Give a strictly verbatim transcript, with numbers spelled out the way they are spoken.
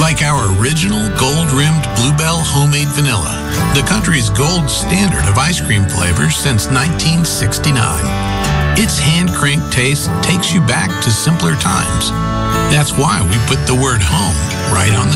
Like our original gold-rimmed Bluebell homemade vanilla, the country's gold standard of ice cream flavors since nineteen sixty-nine. Its hand-cranked taste takes you back to simpler times. That's why we put the word home right on the